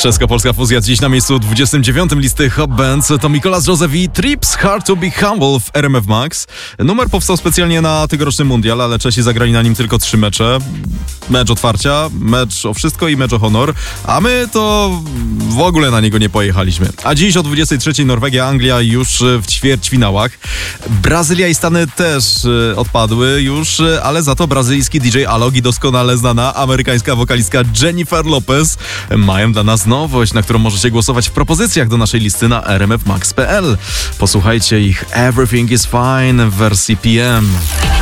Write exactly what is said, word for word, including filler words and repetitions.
Czesko-polska fuzja dziś na miejscu dwudziestym dziewiątym listy Hot Bands to Mikolas Joseph i Trips Hard to be Humble w R M F Max. Numer powstał specjalnie na tegoroczny mundial, ale Czesi zagrali na nim tylko trzy mecze. Mecz otwarcia, mecz o wszystko i mecz o honor, a my to w ogóle na niego nie pojechaliśmy. A dziś o dwudziestej trzeciej Norwegia, Anglia już w ćwierćfinałach. Brazylia i Stany też odpadły już, ale za to brazylijski D J Alok i doskonale znana amerykańska wokalistka Jennifer Lopez mają dla nas nowość, na którą możecie głosować w propozycjach do naszej listy na r m f max kropka p l. Posłuchajcie ich Everything is Fine w wersji P M.